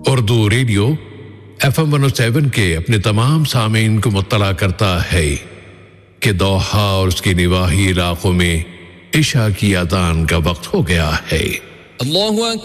Urdu radio FM 107 के अपने तमाम सामीन को मुत्तला करता है कि दोहा और उसके निवाही इलाकों में इशा की अज़ान का वक्त हो गया है। अल्लाहु